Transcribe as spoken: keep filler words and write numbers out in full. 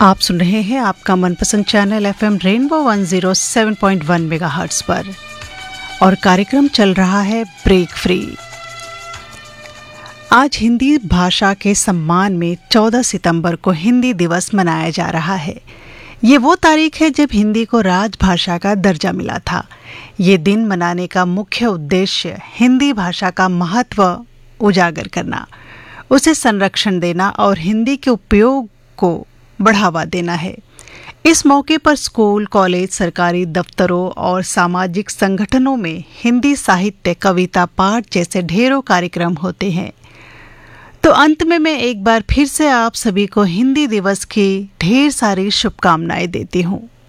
आप सुन रहे हैं आपका मनपसंद channel FM rainbow one zero seven point one megahertz पर और कार्यक्रम चल रहा है ब्रेक फ्री। आज हिंदी भाषा के सम्मान में चौदह सितंबर को हिंदी दिवस मनाया जा रहा है। ये वो तारीख है जब हिंदी को राजभाषा का दर्जा मिला था। ये दिन मनाने का मुख्य उद्देश्य हिंदी भाषा का महत्व उजागर करना, उसे संरक्षण देना और हिंदी के उपयोग को बढ़ावा देना है। इस मौके पर स्कूल, कॉलेज, सरकारी दफ्तरों और सामाजिक संगठनों में हिंदी साहित्य, कविता पाठ जैसे ढेरों कार्यक्रम होते हैं। तो अंत में मैं एक बार फिर से आप सभी को हिंदी दिवस की ढेर सारी शुभकामनाएं देती हूँ।